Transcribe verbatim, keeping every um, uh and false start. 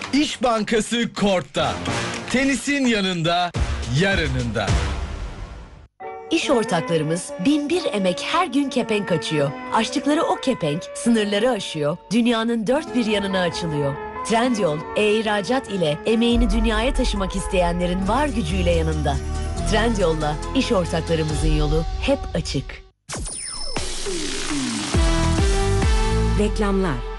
İş Bankası Kort'ta. Tenisin yanında, yarınında. İş ortaklarımız bin bir emek her gün kepenk açıyor. Açtıkları o kepenk sınırları aşıyor, dünyanın dört bir yanına açılıyor. Trendyol, e-ihracat ile emeğini dünyaya taşımak isteyenlerin var gücüyle yanında. Trendyol'la iş ortaklarımızın yolu hep açık. Reklamlar.